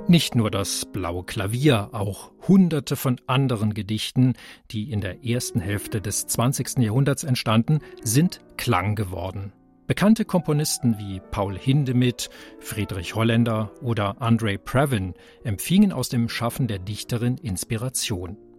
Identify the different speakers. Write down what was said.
Speaker 1: Nicht nur das Blaue Klavier, auch Hunderte von anderen Gedichten, die in der ersten Hälfte des 20. Jahrhunderts entstanden, sind Klang geworden. Bekannte Komponisten wie Paul Hindemith, Friedrich Holländer oder Andrei Previn empfingen aus dem Schaffen der Dichterin Inspiration.